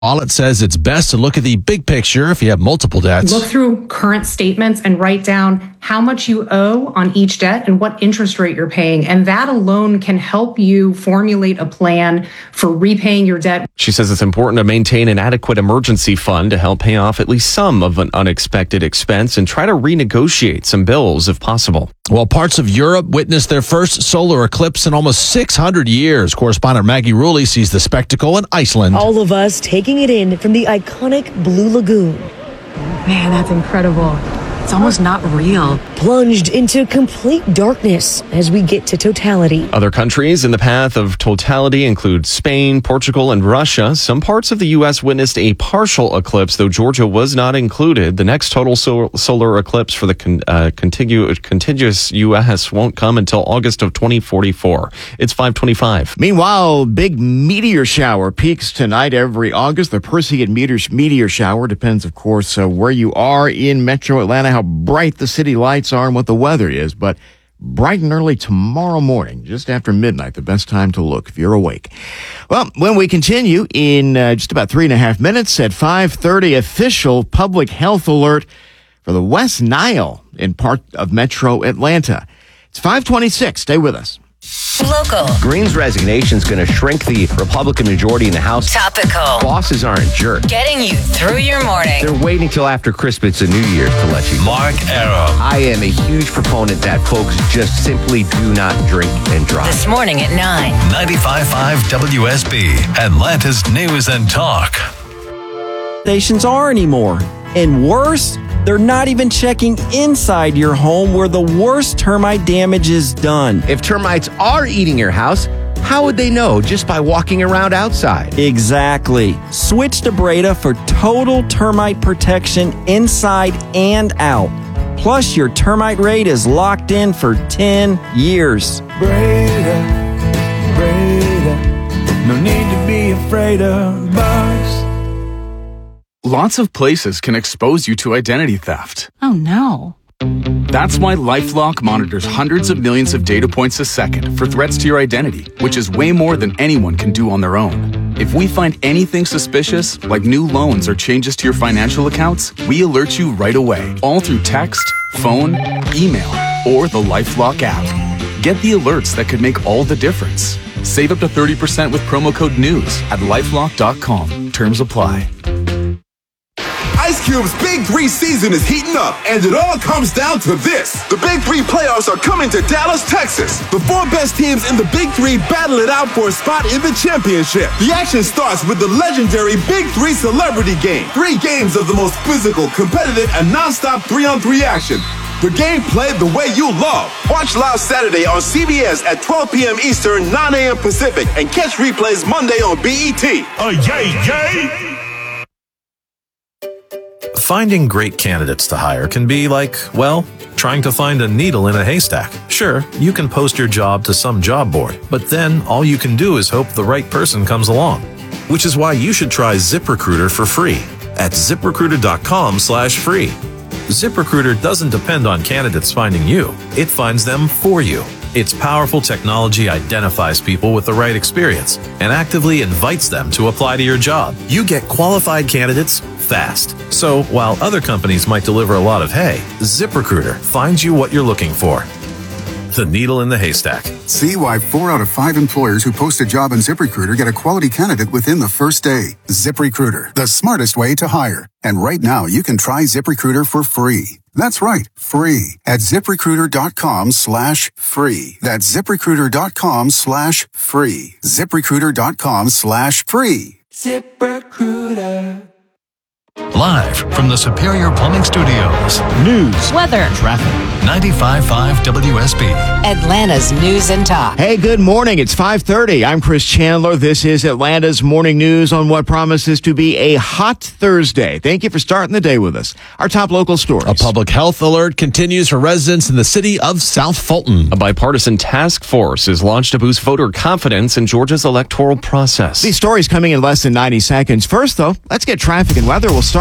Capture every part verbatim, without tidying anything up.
Wallet says it's best to look at the big picture if you have multiple debts. Look through current statements and write down how much you owe on each debt and what interest rate you're paying. And that alone can help you formulate a plan for repaying your debt. She says it's important to maintain an adequate emergency fund to help pay off at least some of an unexpected expense and try to renegotiate some bills if possible. Well, parts of Europe witnessed their first solar eclipse in almost six hundred years. Correspondent Maggie Rulli sees the spectacle in Iceland. All of us taking it in from the iconic Blue Lagoon. Man, that's incredible. It's almost not real. Plunged into complete darkness as we get to totality. Other countries in the path of totality include Spain, Portugal, and Russia. Some parts of the U S witnessed a partial eclipse, though Georgia was not included. The next total sol- solar eclipse for the con- uh, contigu- contiguous U S won't come until August of twenty forty-four. It's five twenty-five. Meanwhile, big meteor shower peaks tonight every August. The Perseid meteor, meteor shower depends, of course, uh, where you are in metro Atlanta, how bright the city lights are and what the weather is, but bright and early tomorrow morning, just after midnight, the best time to look if you're awake. Well, when we continue in uh, just about three and a half minutes at five thirty, official public health alert for the West Nile in part of metro Atlanta. It's five twenty-six. Stay with us. Local. Green's resignation is going to shrink the Republican majority in the House. Topical. Bosses aren't jerks. Getting you through your morning. They're waiting till after Christmas and New Year's to let you know. Mark Arum. I am a huge proponent that folks just simply do not drink and drive. This morning at nine. ninety-five point five W S B, Atlanta's News and Talk. Stations are anymore. And worse, they're not even checking inside your home where the worst termite damage is done. If termites are eating your house, how would they know? Just by walking around outside. Exactly. Switch to Breda for total termite protection inside and out. Plus, your termite rate is locked in for ten years. Breda, Breda, no need to be afraid of bugs. Lots of places can expose you to identity theft. Oh, no. That's why LifeLock monitors hundreds of millions of data points a second for threats to your identity, which is way more than anyone can do on their own. If we find anything suspicious, like new loans or changes to your financial accounts, we alert you right away, all through text, phone, email, or the LifeLock app. Get the alerts that could make all the difference. Save up to thirty percent with promo code NEWS at lifelock dot com. Terms apply. Ice Cube's Big Three season is heating up, and it all comes down to this. The Big Three playoffs are coming to Dallas, Texas. The four best teams in the Big Three battle it out for a spot in the championship. The action starts with the legendary Big Three Celebrity Game. Three games of the most physical, competitive, and nonstop three-on-three action. The game played the way you love. Watch live Saturday on C B S at twelve p.m. Eastern, nine a.m. Pacific, and catch replays Monday on B E T. Oh, yay, yay! Finding great candidates to hire can be like, well, trying to find a needle in a haystack. Sure, you can post your job to some job board, but then all you can do is hope the right person comes along. Which is why you should try ZipRecruiter for free at ZipRecruiter.com slash free. ZipRecruiter doesn't depend on candidates finding you. It finds them for you. Its powerful technology identifies people with the right experience and actively invites them to apply to your job. You get qualified candidates fast. So while other companies might deliver a lot of hay, ZipRecruiter finds you what you're looking for. The needle in the haystack. See why four out of five employers who post a job on ZipRecruiter get a quality candidate within the first day. ZipRecruiter, the smartest way to hire. And right now, you can try ZipRecruiter for free. That's right, free at ZipRecruiter.com slash free. That's ZipRecruiter.com slash free. ZipRecruiter.com slash free. ZipRecruiter. Live from the Superior Plumbing Studios. News, weather, traffic. ninety-five point five W S B. Atlanta's News and Talk. Hey, good morning. It's five thirty. I'm Chris Chandler. This is Atlanta's Morning News on what promises to be a hot Thursday. Thank you for starting the day with us. Our top local stories. A public health alert continues for residents in the city of South Fulton. A bipartisan task force is launched to boost voter confidence in Georgia's electoral process. These stories coming in less than ninety seconds. First, though, let's get traffic and weather. We'll start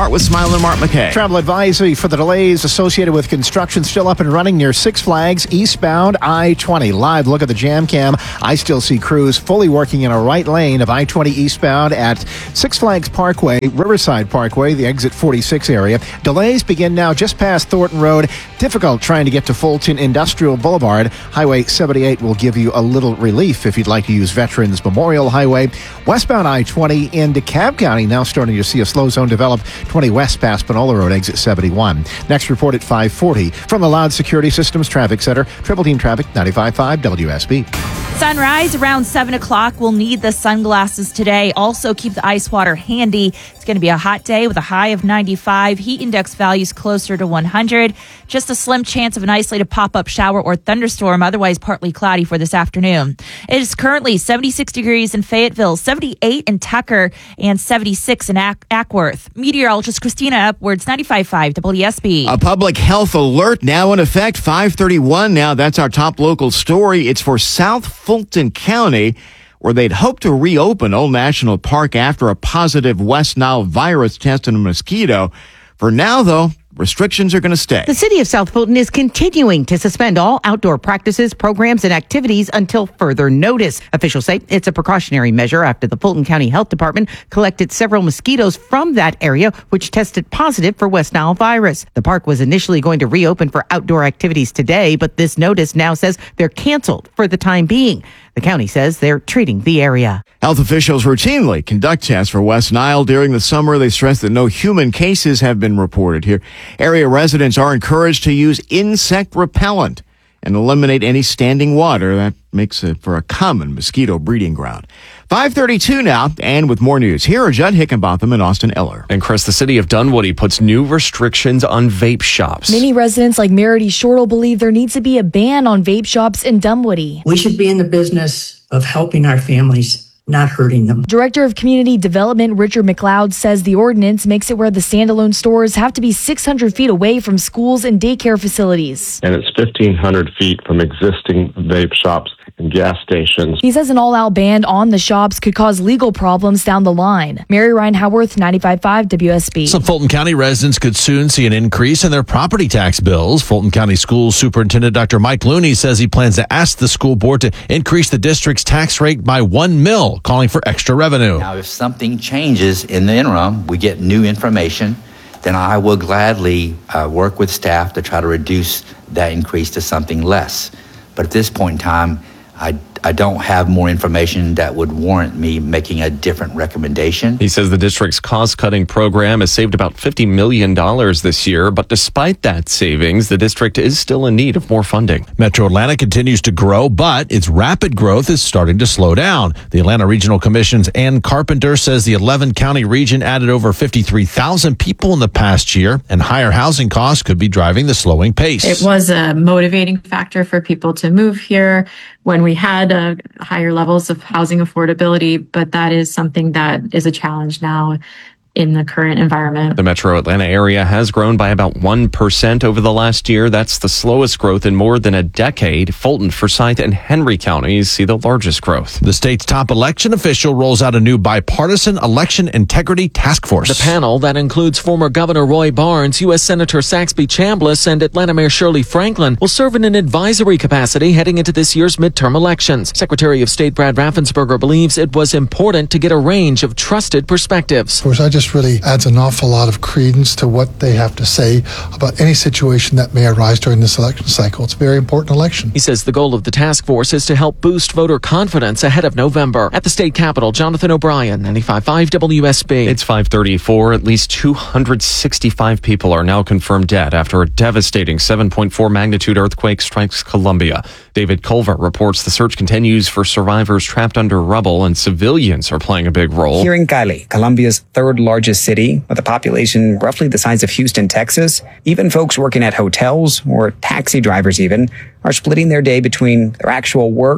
start with Smile and Mark McKay. Travel advisory for the delays associated with construction still up and running near Six Flags eastbound I twenty. Live look at the jam cam. I still see crews fully working in a right lane of I twenty eastbound at Six Flags Parkway, Riverside Parkway, the exit forty-six area. Delays begin now just past Thornton Road. Difficult trying to get to Fulton Industrial Boulevard. Highway seventy-eight will give you a little relief if you'd like to use Veterans Memorial Highway. Westbound I twenty in DeKalb County, now starting to see a slow zone develop. twenty west past Panola Road, exit seventy-one. Next report at five forty. From the Loud Security Systems Traffic Center, Triple Team Traffic, ninety-five point five W S B. Sunrise around seven o'clock. We'll need the sunglasses today. Also, keep the ice water handy. It's going to be a hot day with a high of ninety-five. Heat index values closer to one hundred. Just a slim chance of an isolated pop-up shower or thunderstorm. Otherwise, partly cloudy for this afternoon. It is currently seventy-six degrees in Fayetteville, seventy-eight in Tucker, and seventy-six in Ack- Ackworth. Meteorologist Christina Upwards, ninety-five point five W S B. A public health alert now in effect, five thirty-one now. That's our top local story. It's for South Fulton County, where they'd hoped to reopen Old National Park after a positive West Nile virus test in a mosquito. For now, though, restrictions are going to stay. The city of South Fulton is continuing to suspend all outdoor practices, programs, and activities until further notice. Officials say it's a precautionary measure after the Fulton County Health Department collected several mosquitoes from that area, which tested positive for West Nile virus. The park was initially going to reopen for outdoor activities today, but this notice now says they're canceled for the time being. The county says they're treating the area. Health officials routinely conduct tests for West Nile during the summer. They stress that no human cases have been reported here. Area residents are encouraged to use insect repellent and eliminate any standing water. That makes it for a common mosquito breeding ground. five thirty-two now, and with more news, here are Judd Hickenbotham and Austin Eller. And Chris, the city of Dunwoody puts new restrictions on vape shops. Many residents like Merity Shortle believe there needs to be a ban on vape shops in Dunwoody. We should be in the business of helping our families, not hurting them. Director of Community Development Richard McLeod says the ordinance makes it where the standalone stores have to be six hundred feet away from schools and daycare facilities. And it's fifteen hundred feet from existing vape shops and gas stations. He says an all-out ban on the shops could cause legal problems down the line. Mary Ryan Howarth, ninety-five point five W S B. Some Fulton County residents could soon see an increase in their property tax bills. Fulton County Schools Superintendent Doctor Mike Looney says he plans to ask the school board to increase the district's tax rate by one mil, calling for extra revenue. Now, if something changes in the interim, we get new information, then I will gladly uh, work with staff to try to reduce that increase to something less. But at this point in time, I, I don't have more information that would warrant me making a different recommendation. He says the district's cost-cutting program has saved about fifty million dollars this year, but despite that savings, the district is still in need of more funding. Metro Atlanta continues to grow, but its rapid growth is starting to slow down. The Atlanta Regional Commission's Ann Carpenter says the eleven-county region added over fifty-three thousand people in the past year, and higher housing costs could be driving the slowing pace. It was a motivating factor for people to move here when we had uh, higher levels of housing affordability, but that is something that is a challenge now in the current environment. The metro Atlanta area has grown by about one percent over the last year. That's the slowest growth in more than a decade. Fulton, Forsyth, and Henry counties see the largest growth. The state's top election official rolls out a new bipartisan election integrity task force. The panel that includes former Governor Roy Barnes, U S Senator Saxby Chambliss, and Atlanta Mayor Shirley Franklin will serve in an advisory capacity heading into this year's midterm elections. Secretary of State Brad Raffensperger believes it was important to get a range of trusted perspectives. Of course, I just really adds an awful lot of credence to what they have to say about any situation that may arise during this election cycle. It's a very important election. He says the goal of the task force is to help boost voter confidence ahead of November. At the state capitol, Jonathan O'Brien, ninety-five point five W S B. It's five thirty-four. At least two hundred sixty-five people are now confirmed dead after a devastating seven point four magnitude earthquake strikes Colombia. David Culver reports the search continues for survivors trapped under rubble, and civilians are playing a big role. Here in Cali, Colombia's third largest city, with a population roughly the size of Houston, Texas, even folks working at hotels or taxi drivers even are splitting their day between their actual work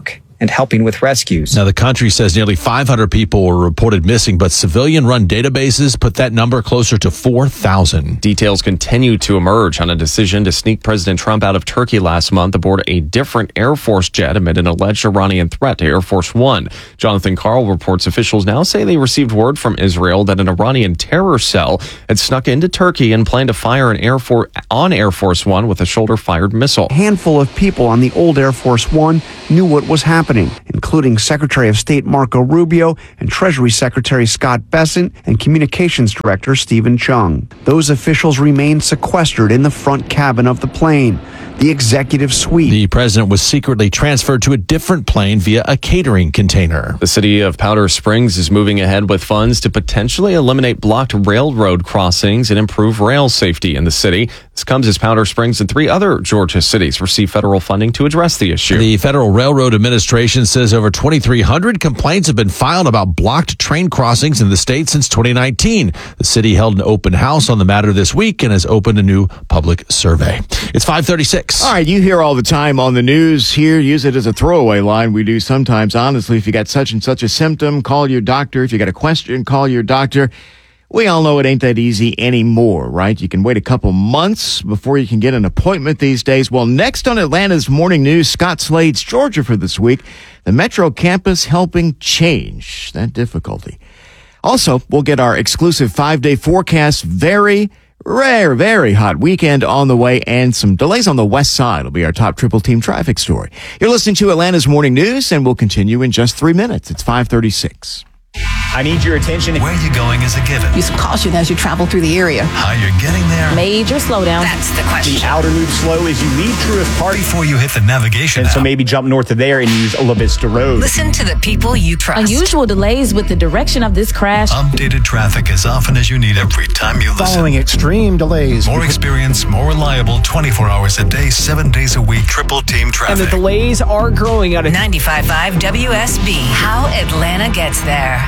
and helping with rescues. Now, the country says nearly five hundred people were reported missing, but civilian-run databases put that number closer to four thousand. Details continue to emerge on a decision to sneak President Trump out of Turkey last month aboard a different Air Force jet amid an alleged Iranian threat to Air Force One. Jonathan Karl reports officials now say they received word from Israel that an Iranian terror cell had snuck into Turkey and planned to fire an Air Force on Air Force One with a shoulder-fired missile. A handful of people on the old Air Force One knew what was happening, including Secretary of State Marco Rubio and Treasury Secretary Scott Bessent and Communications Director Stephen Chung. Those officials remained sequestered in the front cabin of the plane, the executive suite. The president was secretly transferred to a different plane via a catering container. The city of Powder Springs is moving ahead with funds to potentially eliminate blocked railroad crossings and improve rail safety in the city. This comes as Powder Springs and three other Georgia cities receive federal funding to address the issue. The Federal Railroad Administration says over twenty-three hundred complaints have been filed about blocked train crossings in the state since twenty nineteen. The city held an open house on the matter this week and has opened a new public survey. It's five thirty-six. All right, you hear all the time on the news here, use it as a throwaway line. We do sometimes, honestly. If you got such and such a symptom, call your doctor. If you got a question, call your doctor. We all know it ain't that easy anymore, right? You can wait a couple months before you can get an appointment these days. Well, next on Atlanta's Morning News, Scott Slade's Georgia for this week, the Metro campus helping change that difficulty. Also, we'll get our exclusive five-day forecast. Very Rare, very hot weekend on the way and some delays on the west side will be our top triple team traffic story. You're listening to Atlanta's Morning News, and we'll continue in just three minutes. It's five thirty-six. I need your attention. Where you're going is a given. Use caution as you travel through the area. How you're getting there. Major slowdown. That's the question. The outer loop slow as you leave Truist Park. Before you hit the navigation And app. so maybe jump north of there and use La Vista Road. Listen to the people you trust. Unusual delays with the direction of this crash. Updated traffic as often as you need every time you listen. Following extreme delays. More experience, more reliable, twenty-four hours a day, seven days a week, triple team traffic. And the delays are growing out of ninety-five point five W S B. How Atlanta gets there.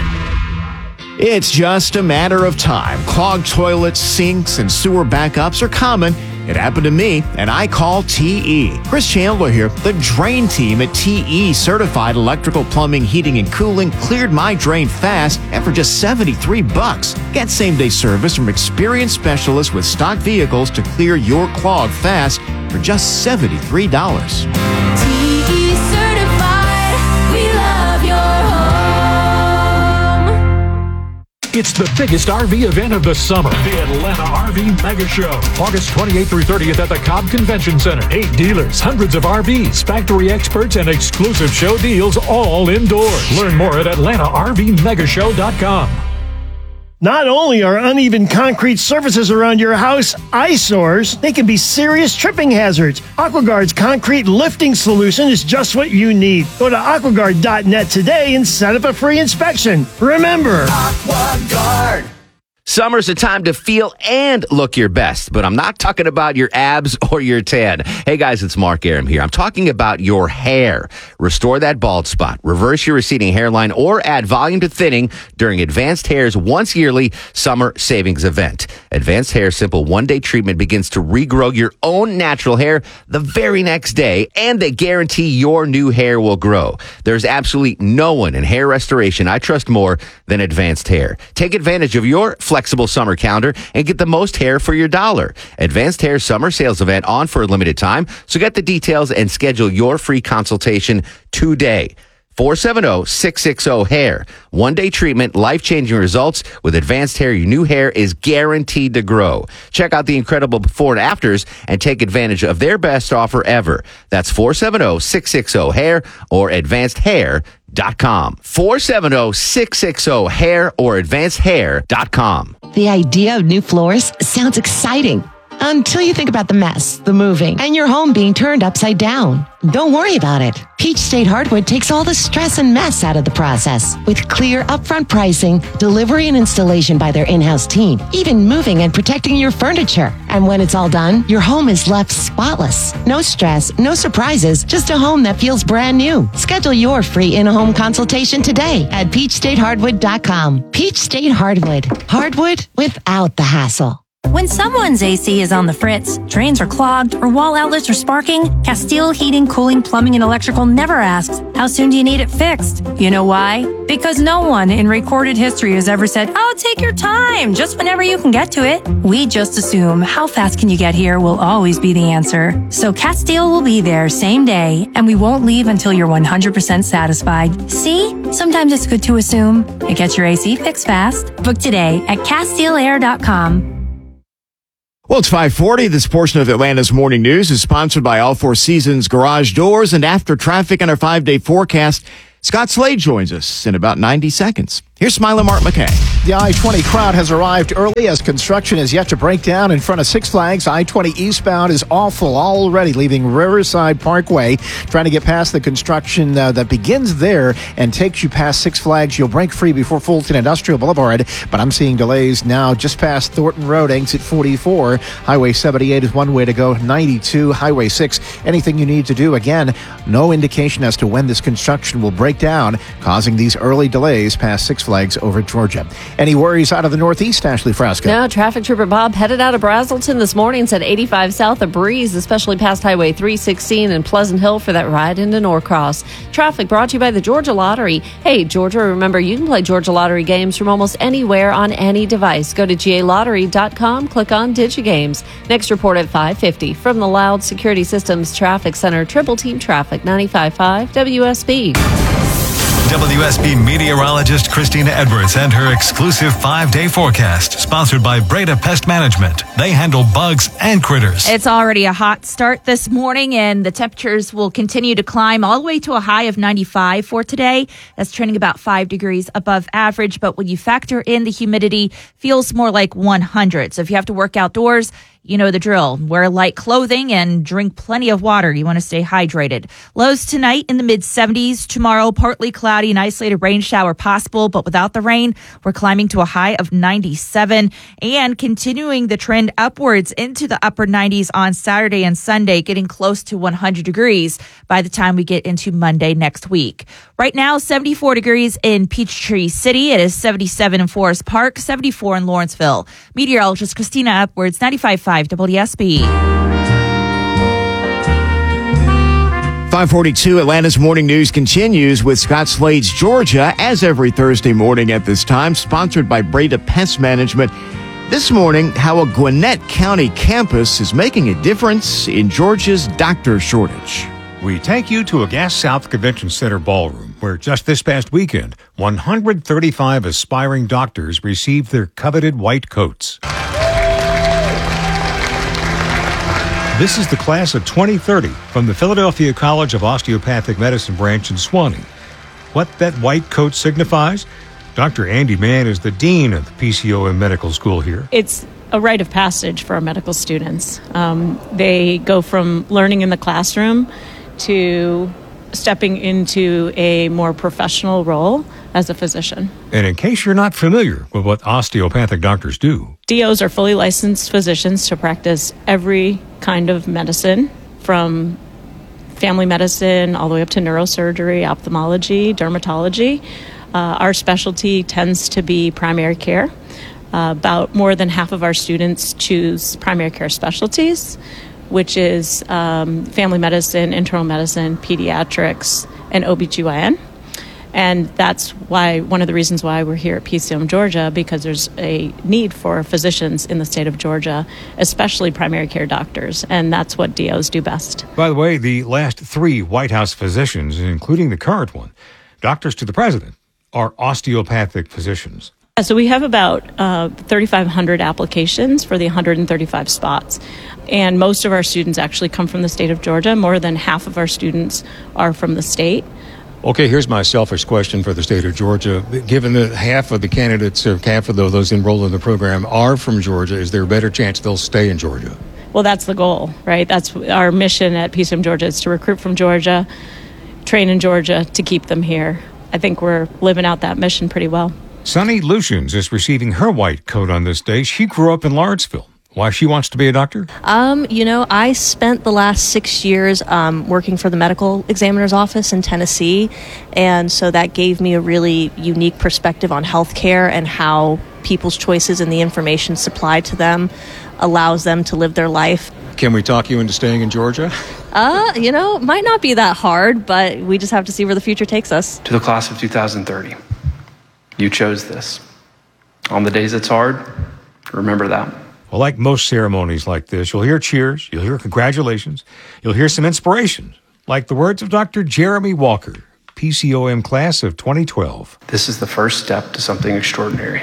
It's just a matter of time. Clogged toilets, sinks, and sewer backups are common. It happened to me, and I call T E. Chris Chandler here. The drain team at T E Certified Electrical Plumbing, Heating, and Cooling cleared my drain fast and for just seventy-three bucks. Get same-day service from experienced specialists with stock vehicles to clear your clog fast for just seventy-three dollars. T E Certified, we love your home. It's the biggest R V event of the summer, the Atlanta R V Mega Show. August twenty-eighth through thirtieth at the Cobb Convention Center. Eight dealers, hundreds of R Vs, factory experts, and exclusive show deals all indoors. Learn more at atlanta r v mega show dot com. Not only are uneven concrete surfaces around your house eyesores, they can be serious tripping hazards. AquaGuard's concrete lifting solution is just what you need. Go to aquaguard dot net today and set up a free inspection. Remember, AquaGuard. Summer's a time to feel and look your best, but I'm not talking about your abs or your tan. Hey guys, it's Mark Aram here. I'm talking about your hair. Restore that bald spot, reverse your receding hairline, or add volume to thinning during Advanced Hair's once yearly summer savings event. Advanced Hair's simple one-day treatment begins to regrow your own natural hair the very next day, and they guarantee your new hair will grow. There's absolutely no one in hair restoration I trust more than Advanced Hair. Take advantage of your flexible summer calendar and get the most hair for your dollar. Advanced Hair summer sales event on for a limited time. So get the details and schedule your free consultation today. four seven zero, six six zero, hair. One day treatment, life-changing results. With Advanced Hair, your new hair is guaranteed to grow. Check out the incredible before and afters and take advantage of their best offer ever. That's four seven zero, six six zero, hair or advanced hair dot com. four seven zero, six six zero, hair or advanced hair dot com. The idea of new floors sounds exciting until you think about the mess, the moving, and your home being turned upside down. Don't worry about it. Peach State Hardwood takes all the stress and mess out of the process. With clear upfront pricing, delivery and installation by their in-house team, even moving and protecting your furniture. And when it's all done, your home is left spotless. No stress, no surprises, just a home that feels brand new. Schedule your free in-home consultation today at peach state hardwood dot com. Peach State Hardwood. Hardwood without the hassle. When someone's A C is on the fritz, drains are clogged, or wall outlets are sparking, Castile Heating, Cooling, Plumbing, and Electrical never asks, how soon do you need it fixed? You know why? Because no one in recorded history has ever said, oh, take your time, just whenever you can get to it. We just assume how fast can you get here will always be the answer. So Castile will be there same day, and we won't leave until you're one hundred percent satisfied. See? Sometimes it's good to assume. It gets your A C fixed fast. Book today at Castile Air dot com. Well, it's five forty. This portion of Atlanta's Morning News is sponsored by All Four Seasons Garage Doors. And after traffic and our five-day forecast, Scott Slade joins us in about ninety seconds. Here's Smiler Mark McKay. The I twenty crowd has arrived early as construction is yet to break down in front of Six Flags. I twenty eastbound is all full already, leaving Riverside Parkway. Trying to get past the construction uh, that begins there and takes you past Six Flags. You'll break free before Fulton Industrial Boulevard, but I'm seeing delays now just past Thornton Road, exit forty-four. Highway seventy-eight is one way to go, ninety-two. Highway six, anything you need to do. Again, no indication as to when this construction will break down, causing these early delays past Six Flags over Georgia. Any worries out of the Northeast, Ashley Frasca? No, traffic trooper Bob headed out of Brazelton this morning, said eighty-five south of Breeze, especially past Highway three sixteen and Pleasant Hill for that ride into Norcross. Traffic brought to you by the Georgia Lottery. Hey, Georgia, remember you can play Georgia Lottery games from almost anywhere on any device. Go to G A lottery dot com, click on DigiGames. Next report at five fifty from the Loud Security Systems Traffic Center, Triple Team Traffic, ninety-five point five W S B. W S B meteorologist Christina Edwards and her exclusive five-day forecast, sponsored by Breda Pest Management. They handle bugs and critters. It's already a hot start this morning, and the temperatures will continue to climb all the way to a high of ninety-five for today. That's trending about five degrees above average, but when you factor in the humidity, feels more like one hundred. So if you have to work outdoors, you know the drill. Wear light clothing and drink plenty of water. You want to stay hydrated. Lows tonight in the mid seventies. Tomorrow, partly cloudy, an isolated rain shower possible, but without the rain, we're climbing to a high of ninety-seven and continuing the trend upwards into the upper nineties on Saturday and Sunday, getting close to one hundred degrees by the time we get into Monday next week. Right now, seventy-four degrees in Peachtree City. It is seventy-seven in Forest Park, seventy-four in Lawrenceville. Meteorologist Christina Edwards, ninety-five point five W S B. five forty-two, Atlanta's Morning News continues with Scott Slade's Georgia, as every Thursday morning at this time, sponsored by Breda Pest Management. This morning, how a Gwinnett County campus is making a difference in Georgia's doctor shortage. We take you to a Gas South Convention Center ballroom, where just this past weekend, one hundred thirty-five aspiring doctors received their coveted white coats. This is the class of twenty thirty from the Philadelphia College of Osteopathic Medicine branch in Suwanee. What that white coat signifies? Doctor Andy Mann is the dean of the P C O M Medical School here. It's a rite of passage for our medical students. Um, they go from learning in the classroom to stepping into a more professional role as a physician. And in case you're not familiar with what osteopathic doctors do, D Os are fully licensed physicians to practice every kind of medicine, from family medicine all the way up to neurosurgery, ophthalmology, dermatology. Uh, our specialty tends to be primary care. Uh, about more than half of our students choose primary care specialties, which is um, family medicine, internal medicine, pediatrics, and O B G Y N. And that's why one of the reasons why we're here at P C O M Georgia, because there's a need for physicians in the state of Georgia, especially primary care doctors, and that's what D Os do best. By the way, the last three White House physicians, including the current one, doctors to the president, are osteopathic physicians. So we have about uh, thirty-five hundred applications for the one hundred thirty-five spots. And most of our students actually come from the state of Georgia. More than half of our students are from the state. Okay, here's my selfish question for the state of Georgia. Given that half of the candidates, or half of those enrolled in the program are from Georgia, is there a better chance they'll stay in Georgia? Well, that's the goal, right? That's our mission at P C O M Georgia, is to recruit from Georgia, train in Georgia, to keep them here. I think we're living out that mission pretty well. Sunny Lucians is receiving her white coat on this day. She grew up in Lawrenceville. why she wants to be a doctor? Um, you know, I spent the last six years um, working for the medical examiner's office in Tennessee, and so that gave me a really unique perspective on healthcare and how people's choices and the information supplied to them allows them to live their life. Can we talk you into staying in Georgia? Uh, you know, might not be that hard, but we just have to see where the future takes us. To the class of two thousand thirty, you chose this. On the days it's hard, remember that. Well, like most ceremonies like this, you'll hear cheers, you'll hear congratulations, you'll hear some inspiration, like the words of Doctor Jeremy Walker, P C O M class of twenty twelve. This is the first step to something extraordinary.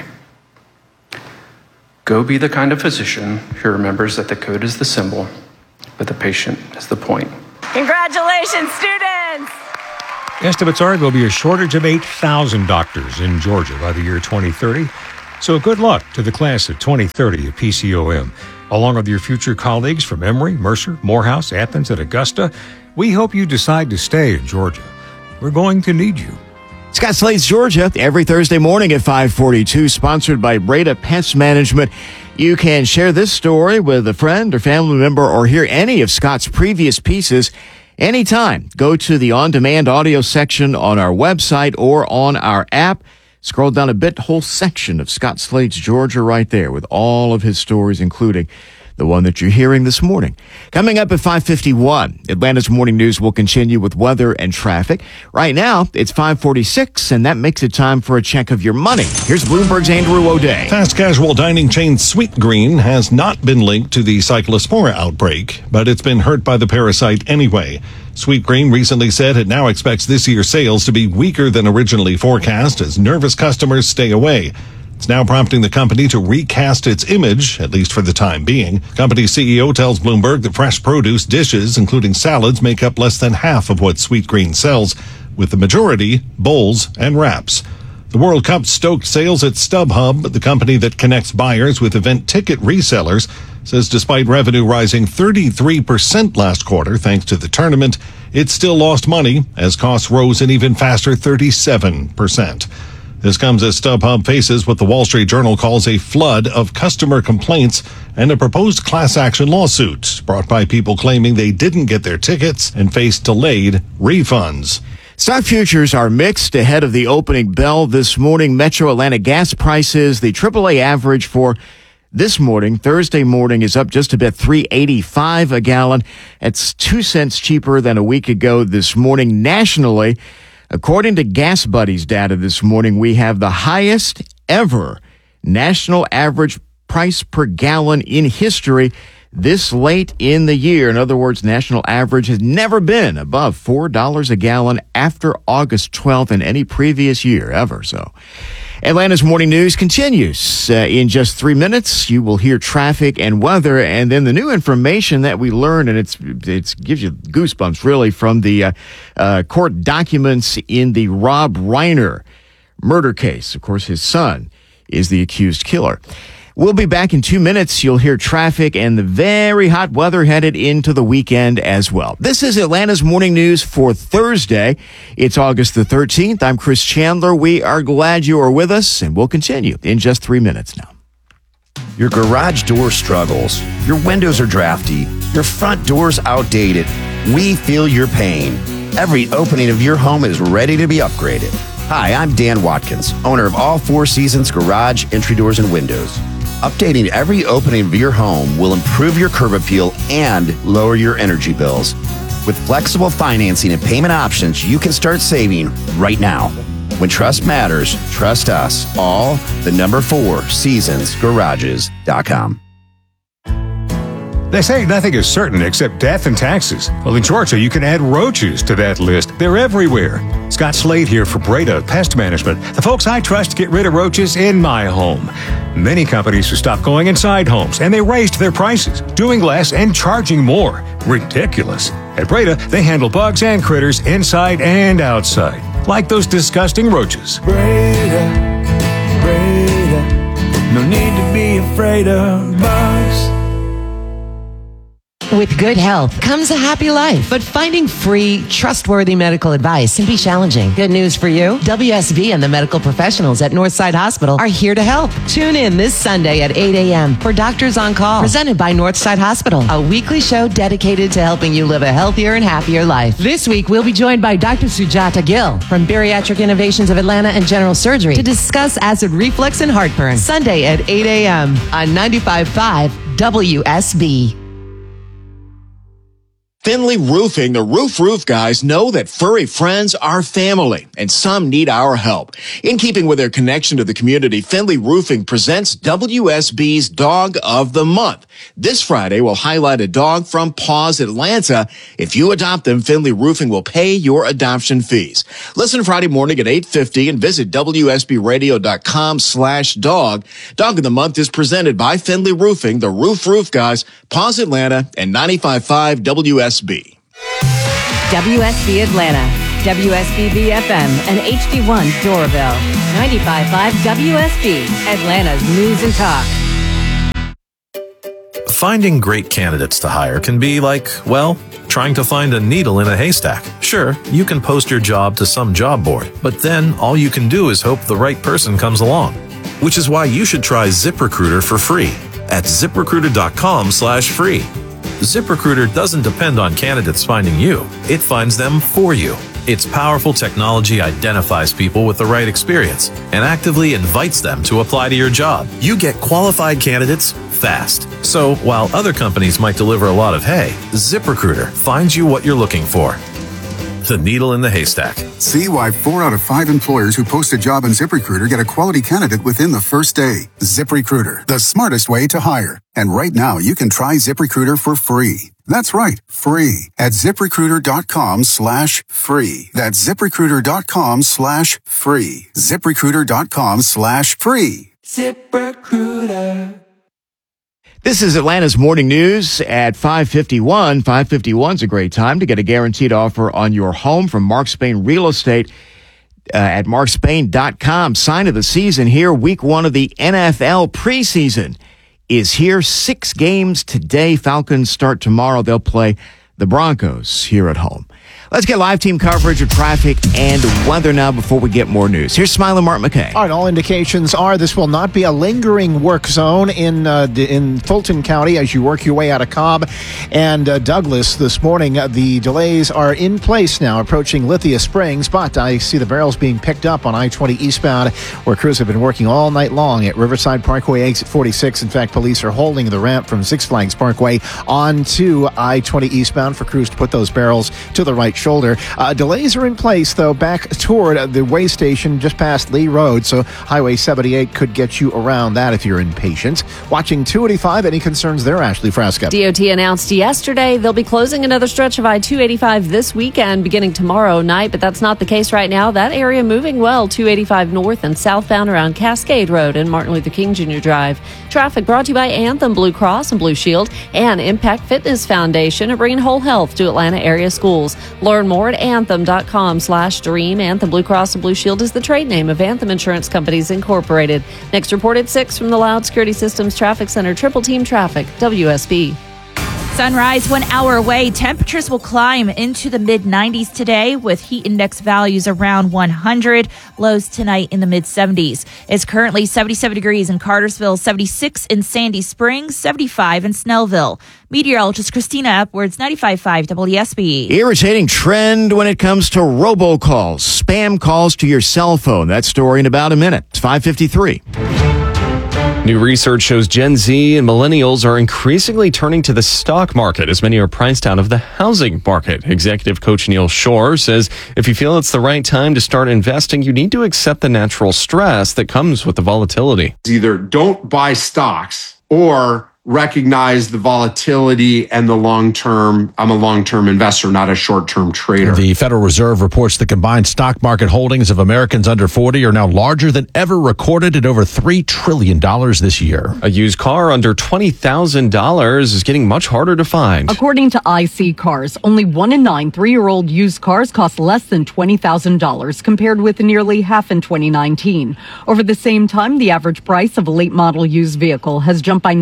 Go be the kind of physician who remembers that the code is the symbol, but the patient is the point. Congratulations, students! Estimates are there'll be a shortage of eight thousand doctors in Georgia by the year twenty thirty. So good luck to the class of twenty thirty at P C O M. Along with your future colleagues from Emory, Mercer, Morehouse, Athens, and Augusta, we hope you decide to stay in Georgia. We're going to need you. Scott Slade's Georgia, every Thursday morning at five forty-two, sponsored by Breda Pest Management. You can share this story with a friend or family member or hear any of Scott's previous pieces anytime. Go to the on-demand audio section on our website or on our app. Scroll down a bit, whole section of Scott Slade's Georgia right there with all of his stories, including the one that you're hearing this morning. Coming up at five fifty-one, Atlanta's Morning News will continue with weather and traffic. Right now, it's five forty-six, and that makes it time for a check of your money. Here's Bloomberg's Andrew O'Day. Fast casual dining chain Sweetgreen has not been linked to the Cyclospora outbreak, but it's been hurt by the parasite anyway. Sweetgreen recently said it now expects this year's sales to be weaker than originally forecast as nervous customers stay away. It's now prompting the company to recast its image, at least for the time being. Company C E O tells Bloomberg that fresh produce dishes, including salads, make up less than half of what Sweetgreen sells, with the majority bowls and wraps. The World Cup stoked sales at StubHub, the company that connects buyers with event ticket resellers, says despite revenue rising thirty-three percent last quarter thanks to the tournament, it still lost money as costs rose an even faster thirty-seven percent. This comes as StubHub faces what the Wall Street Journal calls a flood of customer complaints and a proposed class action lawsuit brought by people claiming they didn't get their tickets and faced delayed refunds. Stock futures are mixed ahead of the opening bell this morning. Metro Atlanta gas prices, the triple A average for this morning, Thursday morning, is up just a bit, three eighty-five a gallon. That's two cents cheaper than a week ago this morning. Nationally, according to Gas Buddy's data this morning, we have the highest ever national average price per gallon in history this late in the year. In other words, national average has never been above four dollars a gallon after August twelfth in any previous year ever. So Atlanta's Morning News continues. Uh, in just three minutes, you will hear traffic and weather, and then the new information that we learned, and it's it gives you goosebumps, really, from the uh, uh, court documents in the Rob Reiner murder case. Of course, his son is the accused killer. We'll be back in two minutes. You'll hear traffic and the very hot weather headed into the weekend as well. This is Atlanta's Morning News for Thursday. It's August the thirteenth. I'm Chris Chandler. We are glad you are with us, and we'll continue in just three minutes now. Your garage door struggles. Your windows are drafty. Your front door's outdated. We feel your pain. Every opening of your home is ready to be upgraded. Hi, I'm Dan Watkins, owner of All Four Seasons Garage, Entry Doors, and Windows. Updating every opening of your home will improve your curb appeal and lower your energy bills. With flexible financing and payment options, you can start saving right now. When trust matters, trust us. All the number four seasons garages dot com. They say nothing is certain except death and taxes. Well, in Georgia, you can add roaches to that list. They're everywhere. Scott Slade here for Breda Pest Management, the folks I trust to get rid of roaches in my home. Many companies have stopped going inside homes, and they raised their prices, doing less and charging more. Ridiculous. At Breda, they handle bugs and critters inside and outside, like those disgusting roaches. Breda, Breda, no need to be afraid of bugs. With good health comes a happy life, but finding free, trustworthy medical advice can be challenging. Good news for you. W S B and the medical professionals at Northside Hospital are here to help. Tune in this Sunday at eight a.m. for Doctors on Call, presented by Northside Hospital, a weekly show dedicated to helping you live a healthier and happier life. This week, we'll be joined by Doctor Sujata Gill from Bariatric Innovations of Atlanta and General Surgery to discuss acid reflux and heartburn. Sunday at eight a.m. on ninety-five point five W S B. Finley Roofing, the Roof Roof guys, know that furry friends are family, and some need our help. In keeping with their connection to the community, Finley Roofing presents W S B's Dog of the Month. This Friday, we'll highlight a dog from Paws Atlanta. If you adopt them, Finley Roofing will pay your adoption fees. Listen Friday morning at eight fifty and visit W S B radio dot com slash dog. Dog of the Month is presented by Finley Roofing, the Roof Roof guys, Paws Atlanta, and ninety-five point five W S B. W S B Atlanta, W S B B F M, and H D one Doraville. ninety-five point five W S B, Atlanta's News and Talk. Finding great candidates to hire can be like, well, trying to find a needle in a haystack. Sure, you can post your job to some job board, but then all you can do is hope the right person comes along. Which is why you should try ZipRecruiter for free at ZipRecruiter dot com slash free. ZipRecruiter doesn't depend on candidates finding you. It finds them for you. Its powerful technology identifies people with the right experience and actively invites them to apply to your job. You get qualified candidates fast. So while other companies might deliver a lot of hay, ZipRecruiter finds you what you're looking for. The needle in the haystack. See why four out of five employers who post a job on ZipRecruiter get a quality candidate within the first day. ZipRecruiter, the smartest way to hire. And right now, you can try ZipRecruiter for free. That's right, free at ZipRecruiter dot com slash free. That's ZipRecruiter dot com slash free. ZipRecruiter dot com slash free. ZipRecruiter. This is Atlanta's Morning News at five fifty-one. five fifty-one is a great time to get a guaranteed offer on your home from Mark Spain Real Estate uh, at mark spain dot com. Sign of the season here. Week one of the N F L preseason is here. Six games today. Falcons start tomorrow. They'll play the Broncos here at home. Let's get live team coverage of traffic and weather now before we get more news. Here's Smiling Mark McKay. All right, all indications are this will not be a lingering work zone in uh, in Fulton County as you work your way out of Cobb and uh, Douglas this morning. Uh, the delays are in place now, approaching Lithia Springs, but I see the barrels being picked up on I twenty eastbound, where crews have been working all night long at Riverside Parkway exit forty-six. In fact, police are holding the ramp from Six Flags Parkway onto I twenty eastbound for crews to put those barrels to the right shoulder. Uh, delays are in place, though, back toward the way station just past Lee Road, so Highway seventy-eight could get you around that if you're impatient. Watching two eighty-five, any concerns there, Ashley Frasca? D O T announced yesterday they'll be closing another stretch of I two eighty-five this weekend, beginning tomorrow night, but that's not the case right now. That area moving well, two eighty-five north and southbound around Cascade Road and Martin Luther King Junior Drive. Traffic brought to you by Anthem Blue Cross and Blue Shield and Impact Fitness Foundation, bringing whole health to Atlanta area schools. Learn more at anthem dot com slash dream. Anthem Blue Cross and Blue Shield is the trade name of Anthem Insurance Companies Incorporated. Next report at six from the Loud Security Systems Traffic Center. Triple Team Traffic, W S B. Sunrise one hour away. Temperatures will climb into the mid nineties today with heat index values around one hundred. Lows tonight in the mid seventies. It's currently seventy-seven degrees in Cartersville, seventy-six in Sandy Springs, seventy-five in Snellville. Meteorologist Christina Upwards, ninety-five point five W S B. Irritating trend when it comes to robocalls, spam calls to your cell phone. That story in about a minute. It's five fifty-three. New research shows Gen Z and millennials are increasingly turning to the stock market as many are priced out of the housing market. Executive coach Neil Shore says if you feel it's the right time to start investing, you need to accept the natural stress that comes with the volatility. Either don't buy stocks or recognize the volatility and the long-term. I'm a long-term investor, not a short-term trader. The Federal Reserve reports the combined stock market holdings of Americans under forty are now larger than ever recorded at over three trillion dollars this year. A used car under twenty thousand dollars is getting much harder to find. According to I C Cars, only one in nine three-year-old used cars cost less than twenty thousand dollars, compared with nearly half in twenty nineteen. Over the same time, the average price of a late model used vehicle has jumped by nine thousand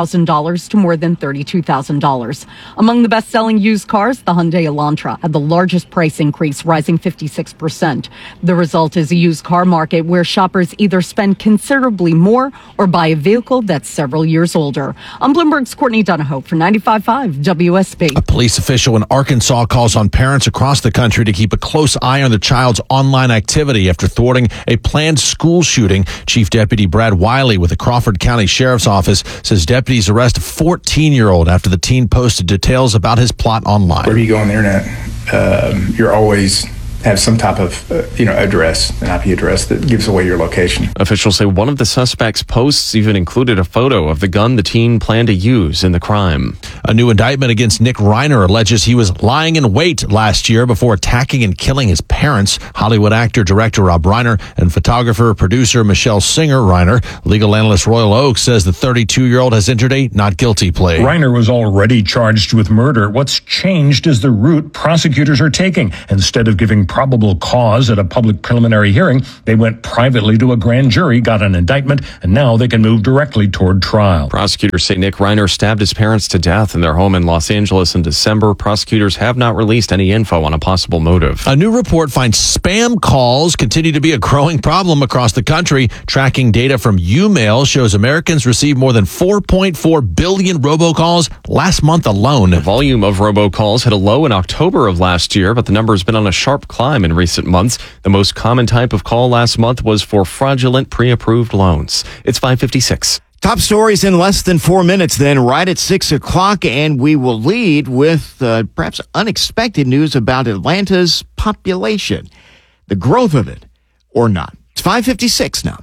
thousand dollars to more than thirty-two thousand dollars. Among the best-selling used cars, the Hyundai Elantra had the largest price increase, rising fifty-six percent. The result is a used car market where shoppers either spend considerably more or buy a vehicle that's several years older. I'm Bloomberg's Courtney Donahoe for ninety-five point five W S B. A police official in Arkansas calls on parents across the country to keep a close eye on their child's online activity after thwarting a planned school shooting. Chief Deputy Brad Wiley with the Crawford County Sheriff's Office says deputies arrest a fourteen-year-old after the teen posted details about his plot online. Wherever you go on the internet, um, you're always have some type of, uh, you know, address, an I P address that gives away your location. Officials say one of the suspect's posts even included a photo of the gun the teen planned to use in the crime. A new indictment against Nick Reiner alleges he was lying in wait last year before attacking and killing his parents. Hollywood actor, director Rob Reiner and photographer, producer Michelle Singer Reiner. Legal analyst Royal Oak says the thirty-two-year-old has entered a not guilty plea. Reiner was already charged with murder. What's changed is the route prosecutors are taking. Instead of giving probable cause at a public preliminary hearing, they went privately to a grand jury, got an indictment, and now they can move directly toward trial. Prosecutors say Nick Reiner stabbed his parents to death in their home in Los Angeles in December. Prosecutors have not released any info on a possible motive. A new report finds spam calls continue to be a growing problem across the country. Tracking data from YouMail shows Americans received more than four point four billion robocalls last month alone. The volume of robocalls hit a low in October of last year, but the number has been on a sharp climb in recent months. The most common type of call last month was for fraudulent pre-approved loans. It's five fifty-six. Top stories in less than four minutes then, right at six o'clock, and we will lead with uh, perhaps unexpected news about Atlanta's population, the growth of it, or not. It's five fifty-six now.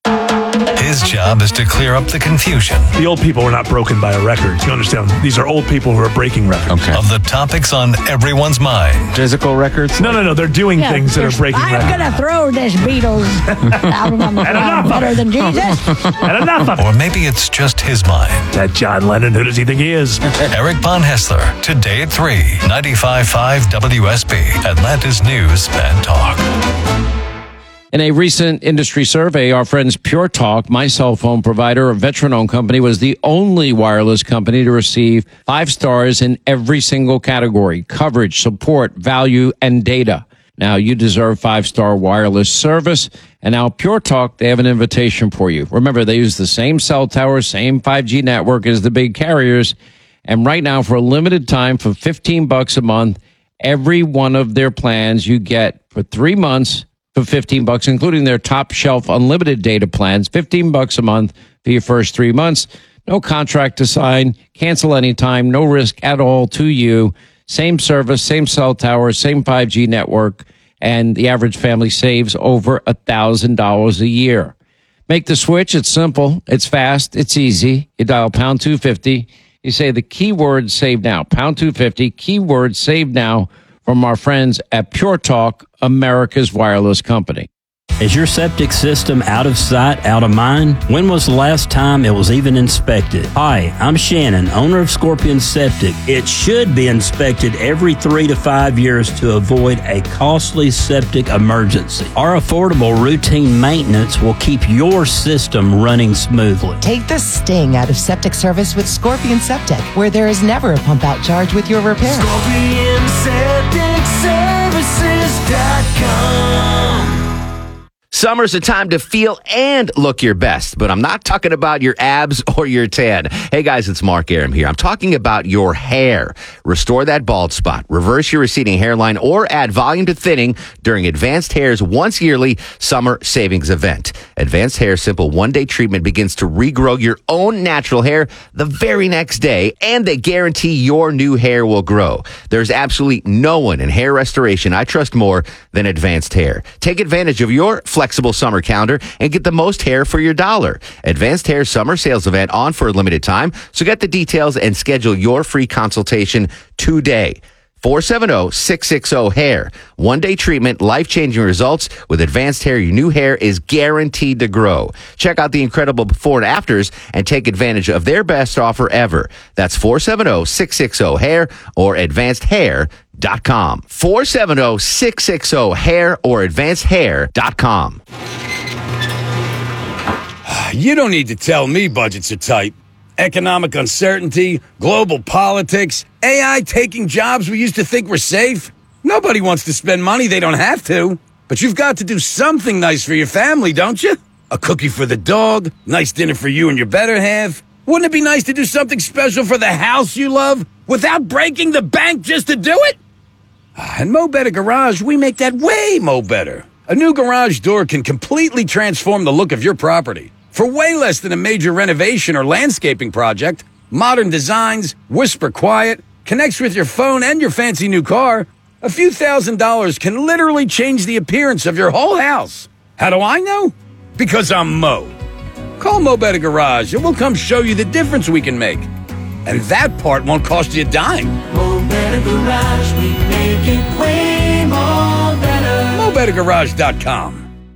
His job is to clear up the confusion. The old people were not broken by a record. You understand? These are old people who are breaking records. Okay. Of the topics on everyone's mind. Physical records? No, no, no. They're doing yeah, things that are breaking I'm records. I'm going to throw this Beatles album on the ground better than Jesus. And enough of it. Or maybe it's just his mind. That John Lennon, who does he think he is? Eric Von Hessler, today at three, ninety-five point five W S B, Atlanta's News and Talk. In a recent industry survey, our friends Pure Talk, my cell phone provider, a veteran-owned company, was the only wireless company to receive five stars in every single category: coverage, support, value, and data. Now, you deserve five-star wireless service. And now Pure Talk, they have an invitation for you. Remember, they use the same cell tower, same five G network as the big carriers. And right now, for a limited time, for fifteen bucks a month, every one of their plans you get for three months for fifteen bucks, including their top shelf unlimited data plans, fifteen bucks a month for your first three months. No contract to sign, cancel anytime, no risk at all to you. Same service, same cell tower, same five G network, and the average family saves over a thousand dollars a year. Make the switch. It's simple. It's fast. It's easy. You dial pound two fifty. You say the keyword save now, pound two fifty, keyword save now, from our friends at Pure Talk, America's wireless company. Is your septic system out of sight, out of mind? When was the last time it was even inspected? Hi, I'm Shannon, owner of Scorpion Septic. It should be inspected every three to five years to avoid a costly septic emergency. Our affordable routine maintenance will keep your system running smoothly. Take the sting out of septic service with Scorpion Septic, where there is never a pump out charge with your repair. Scorpion Septic Services dot com. Summer's a time to feel and look your best, but I'm not talking about your abs or your tan. Hey guys, it's Mark Aram here. I'm talking about your hair. Restore that bald spot, reverse your receding hairline, or add volume to thinning during Advanced Hair's once yearly summer savings event. Advanced Hair's simple one-day treatment begins to regrow your own natural hair the very next day, and they guarantee your new hair will grow. There's absolutely no one in hair restoration I trust more than Advanced Hair. Take advantage of your flexible summer calendar and get the most hair for your dollar. Advanced Hair summer sales event on for a limited time, so get the details and schedule your free consultation today. four seven zero, six six zero, hair. One-day treatment, life-changing results. With Advanced Hair, your new hair is guaranteed to grow. Check out the incredible before and afters and take advantage of their best offer ever. That's four seven zero, six six zero, hair or advanced hair dot com. four seven zero, six six zero, hair or advanced hair dot com. You don't need to tell me budgets are tight. Economic uncertainty, global politics, A I taking jobs we used to think were safe. Nobody wants to spend money they don't have to. But you've got to do something nice for your family, don't you? A cookie for the dog, nice dinner for you and your better half. Wouldn't it be nice to do something special for the house you love without breaking the bank just to do it? At Mo Better Garage, we make that way mo better. A new garage door can completely transform the look of your property. For way less than a major renovation or landscaping project, modern designs, whisper quiet, connects with your phone and your fancy new car, a few thousand dollars can literally change the appearance of your whole house. How do I know? Because I'm Mo. Call Mo Better Garage and we'll come show you the difference we can make. And that part won't cost you a dime. Mo Better Garage, we make it way more better. Mo Better Garage dot com.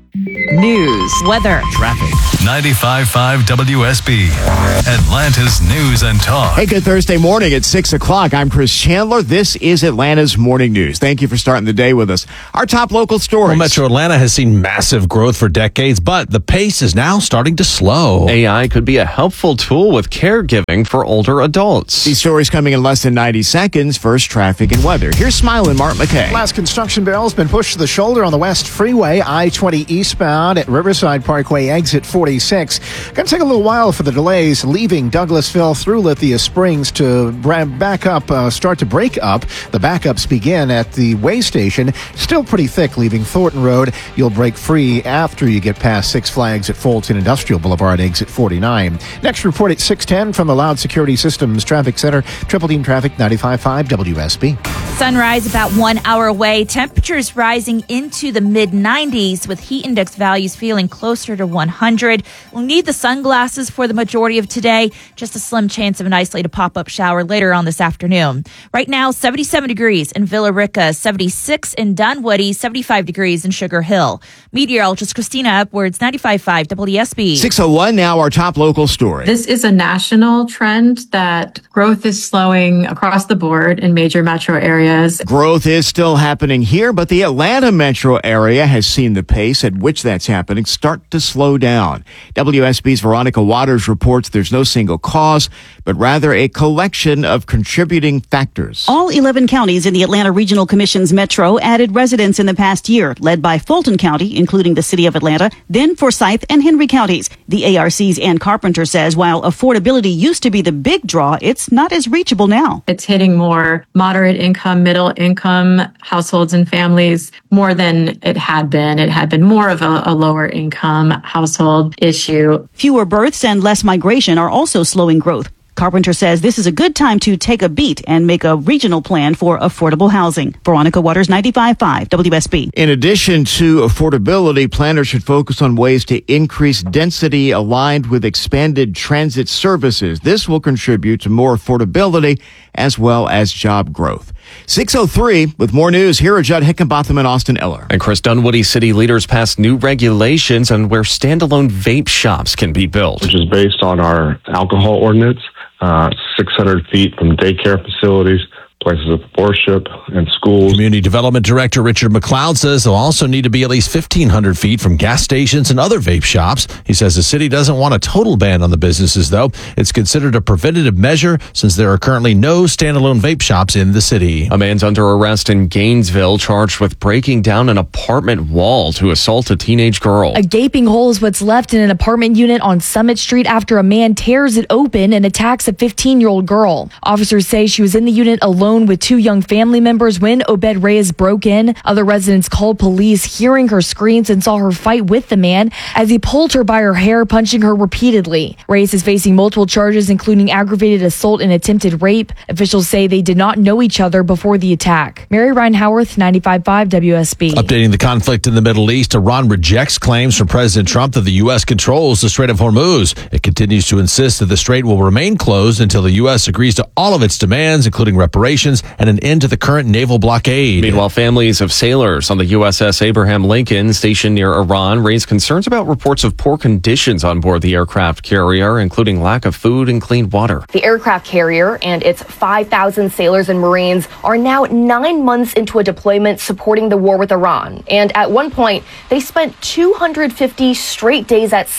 News, weather, traffic. ninety-five point five W S B, Atlanta's news and talk. Hey, good Thursday morning at six o'clock. I'm Chris Chandler. This is Atlanta's Morning News. Thank you for starting the day with us. Our top local stories. Well, Metro Atlanta has seen massive growth for decades, but the pace is now starting to slow. A I could be a helpful tool with caregiving for older adults. These stories coming in less than ninety seconds. First, traffic and weather. Here's Smiling Mark McKay. Last construction barrel has been pushed to the shoulder on the West Freeway, I twenty eastbound at Riverside Parkway, exit forty-six. Going to take a little while for the delays leaving Douglasville through Lithia Springs to back up, uh, start to break up. The backups begin at the way station. Still pretty thick leaving Thornton Road. You'll break free after you get past Six Flags at Fulton Industrial Boulevard, exit forty-nine. Next report at six ten from the Loud Security Systems Traffic Center. Triple Team Traffic, ninety-five point five W S B. Sunrise about one hour away. Temperatures rising into the mid nineties with heat index values feeling closer to one hundred. We'll need the sunglasses for the majority of today. Just a slim chance of an isolated pop-up shower later on this afternoon. Right now, seventy-seven degrees in Villa Rica, seventy-six in Dunwoody, seventy-five degrees in Sugar Hill. Meteorologist Christina Edwards, ninety-five point five W S B. six oh one now, our top local story. This is a national trend that growth is slowing across the board in major metro areas. Growth is still happening here, but the Atlanta metro area has seen the pace at which that's happening start to slow down. W S B's Veronica Waters reports there's no single cause, but rather a collection of contributing factors. All eleven counties in the Atlanta Regional Commission's metro added residents in the past year, led by Fulton County, including the city of Atlanta, then Forsyth and Henry counties. The A R C's Ann Carpenter says while affordability used to be the big draw, it's not as reachable now. It's hitting more moderate income, middle income households and families more than it had been. It had been more of a, a lower income household issue. Fewer births and less migration are also slowing growth. Carpenter says this is a good time to take a beat and make a regional plan for affordable housing. Veronica Waters, ninety-five point five W S B. In addition to affordability, planners should focus on ways to increase density aligned with expanded transit services. This will contribute to more affordability as well as job growth. six oh three with more news. Here are Judd Hickenbotham and Austin Eller. And Chris, Dunwoody city leaders passed new regulations on where standalone vape shops can be built. Which is based on our alcohol ordinance, uh, six hundred feet from daycare facilities, places of worship, and schools. Community Development Director Richard McLeod says they'll also need to be at least fifteen hundred feet from gas stations and other vape shops. He says the city doesn't want a total ban on the businesses, though. It's considered a preventative measure since there are currently no standalone vape shops in the city. A man's under arrest in Gainesville, charged with breaking down an apartment wall to assault a teenage girl. A gaping hole is what's left in an apartment unit on Summit Street after a man tears it open and attacks a fifteen-year-old girl. Officers say she was in the unit alone with two young family members when Obed Reyes broke in. Other residents called police, hearing her screams, and saw her fight with the man as he pulled her by her hair, punching her repeatedly. Reyes is facing multiple charges, including aggravated assault and attempted rape. Officials say they did not know each other before the attack. Mary Ryan Howarth, ninety-five point five W S B. Updating the conflict in the Middle East, Iran rejects claims from President Trump that the U S controls the Strait of Hormuz. It continues to insist that the strait will remain closed until the U S agrees to all of its demands, including reparations and an end to the current naval blockade. Meanwhile, families of sailors on the U S S Abraham Lincoln stationed near Iran raised concerns about reports of poor conditions on board the aircraft carrier, including lack of food and clean water. The aircraft carrier and its five thousand sailors and Marines are now nine months into a deployment supporting the war with Iran. And at one point, they spent two hundred fifty straight days at sea.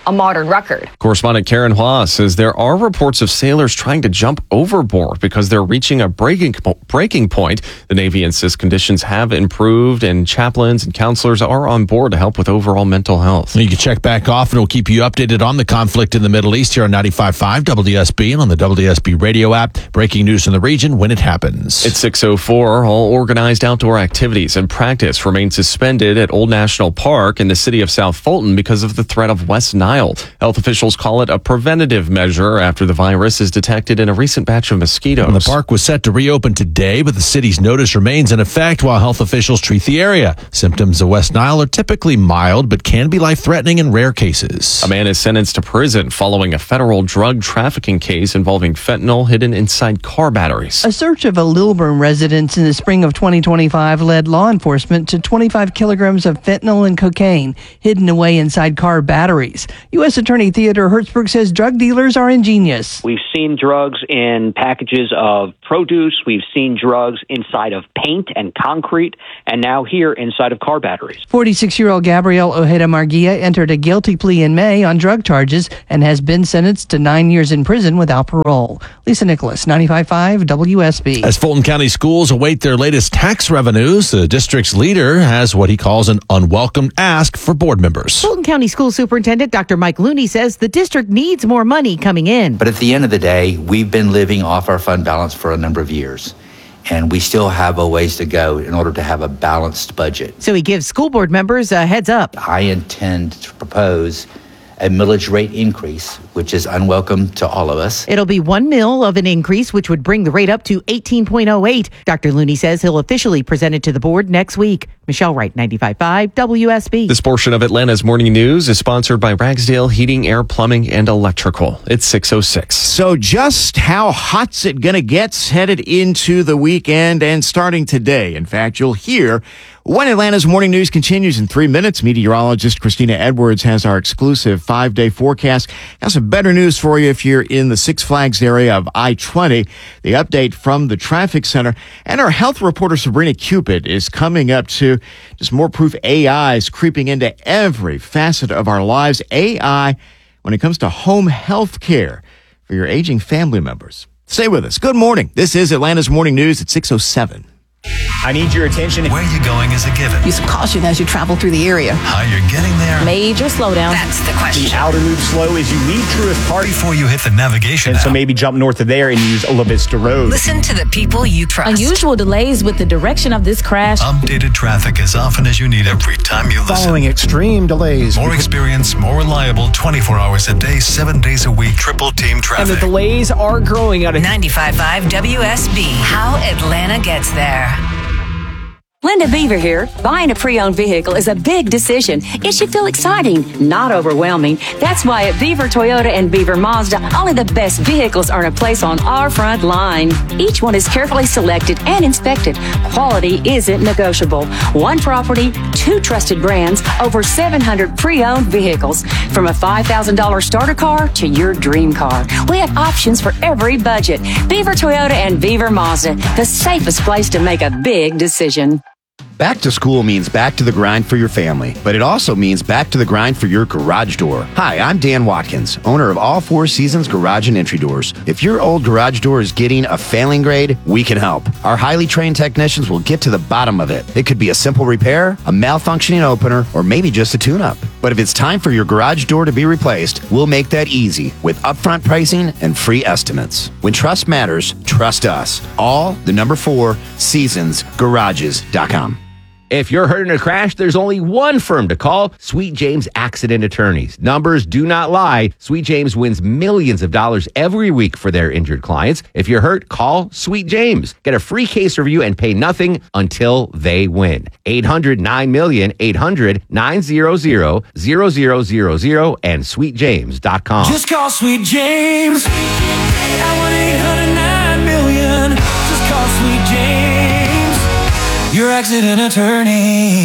a modern record. Correspondent Karen Hua says there are reports of sailors trying to jump overboard because they're reaching a breaking breaking point. The Navy insists conditions have improved and chaplains and counselors are on board to help with overall mental health. You can check back often. We'll keep you updated on the conflict in the Middle East here on ninety-five point five W S B and on the W S B radio app. Breaking news in the region when it happens. It's six oh four. All organized outdoor activities and practice remain suspended at Old National Park in the city of South Fulton because of the threat of West Nile. Health officials call it a preventative measure after the virus is detected in a recent batch of mosquitoes. And the park was set to reopen today, but the city's notice remains in effect while health officials treat the area. Symptoms of West Nile are typically mild, but can be life-threatening in rare cases. A man is sentenced to prison following a federal drug trafficking case involving fentanyl hidden inside car batteries. A search of a Lilburn residence in the spring of twenty twenty-five led law enforcement to twenty-five kilograms of fentanyl and cocaine hidden away inside car batteries. U S Attorney Theodore Hertzberg says drug dealers are ingenious. We've seen drugs in packages of produce. We've seen drugs inside of paint and concrete, and now here inside of car batteries. forty-six-year-old Gabrielle Ojeda Marguia entered a guilty plea in May on drug charges and has been sentenced to nine years in prison without parole. Lisa Nicholas, ninety-five point five W S B. As Fulton County schools await their latest tax revenues, the district's leader has what he calls an unwelcome ask for board members. Fulton County School Superintendent Doctor Mike Looney says the district needs more money coming in. But at the end of the day, we've been living off our fund balance for a number of years, and we still have a ways to go in order to have a balanced budget. So he gives school board members a heads up. I intend to propose a millage rate increase, which is unwelcome to all of us. It'll be one mil of an increase, which would bring the rate up to eighteen point oh eight. Doctor Looney says he'll officially present it to the board next week. Michelle Wright, ninety-five point five W S B. This portion of Atlanta's Morning News is sponsored by Ragsdale Heating, Air, Plumbing, and Electrical. It's six oh six. So just how hot's it going to get headed into the weekend and starting today? In fact, you'll hear when Atlanta's Morning News continues in three minutes. Meteorologist Christina Edwards has our exclusive five-day forecast. Got some better news for you if you're in the Six Flags area of I twenty. The update from the traffic center. And our health reporter Sabrina Cupid is coming up to just more proof A I is creeping into every facet of our lives. A I when it comes to home health care for your aging family members. Stay with us. Good morning. This is Atlanta's Morning News at six oh seven. I need your attention. Where you going is a given. Use caution as you travel through the area. How you're getting there. Major slowdown. That's the question. The outer loop slow as you leave Truist Park. Before you hit the navigation And app. so maybe jump north of there and use La Vista Road. Listen to the people you trust. Unusual delays with the direction of this crash. Updated traffic as often as you need every time you listen. Following extreme delays. More experience, more reliable, twenty-four hours a day, seven days a week, triple team traffic. And the delays are growing out of ninety-five point five W S B. How Atlanta gets there. Linda Beaver here. Buying a pre-owned vehicle is a big decision. It should feel exciting, not overwhelming. That's why at Beaver Toyota and Beaver Mazda, only the best vehicles earn a place on our front line. Each one is carefully selected and inspected. Quality isn't negotiable. One property, two trusted brands, over seven hundred pre-owned vehicles. From a five thousand dollars starter car to your dream car. We have options for every budget. Beaver Toyota and Beaver Mazda, the safest place to make a big decision. Back to school means back to the grind for your family, but it also means back to the grind for your garage door. Hi, I'm Dan Watkins, owner of All Four Seasons Garage and Entry Doors. If your old garage door is getting a failing grade, we can help. Our highly trained technicians will get to the bottom of it. It could be a simple repair, a malfunctioning opener, or maybe just a tune-up. But if it's time for your garage door to be replaced, we'll make that easy with upfront pricing and free estimates. When trust matters, trust us. All the number four seasons garages dot com. If you're hurt in a crash, there's only one firm to call, Sweet James Accident Attorneys. Numbers do not lie. Sweet James wins millions of dollars every week for their injured clients. If you're hurt, call Sweet James. Get a free case review and pay nothing until they win. eight hundred nine million, eight hundred nine hundred, zero zero zero zero and sweet james dot com. Just call Sweet James at one eight hundred nine million. Just call Sweet James, your accident attorneys.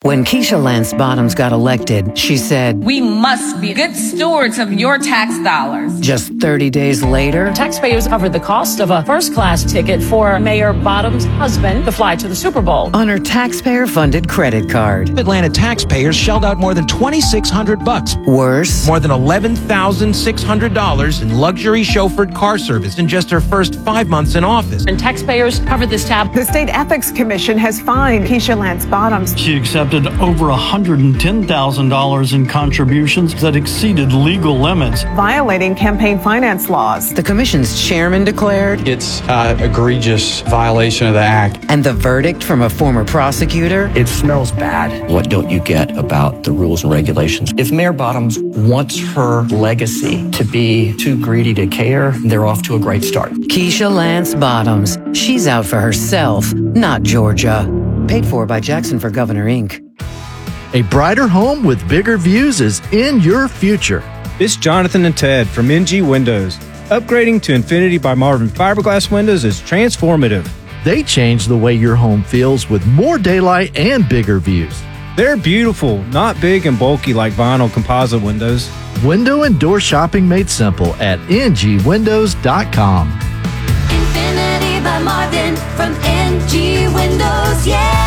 When Keisha Lance Bottoms got elected, she said, "We must be good stewards of your tax dollars." Just thirty days later, taxpayers covered the cost of a first-class ticket for Mayor Bottoms' husband to fly to the Super Bowl on her taxpayer-funded credit card. Atlanta taxpayers shelled out more than twenty-six hundred bucks. Worse, more than eleven thousand six hundred dollars in luxury chauffeured car service in just her first five months in office. And taxpayers covered this tab. The State Ethics Commission has fined Keisha Lance Bottoms. She accepted over one hundred ten thousand dollars in contributions that exceeded legal limits, violating campaign finance laws. The commission's chairman declared it's an egregious violation of the act. And the verdict from a former prosecutor? It smells bad. What don't you get about the rules and regulations? If Mayor Bottoms wants her legacy to be too greedy to care, they're off to a great start. Keisha Lance Bottoms. She's out for herself, not Georgia. Paid for by Jackson for Governor, Incorporated. A brighter home with bigger views is in your future. It's Jonathan and Ted from M G Windows. Upgrading to Infinity by Marvin fiberglass windows is transformative. They change the way your home feels with more daylight and bigger views. They're beautiful, not big and bulky like vinyl composite windows. Window and door shopping made simple at N G windows dot com. Infinity by Marvin from N G Windows, yeah!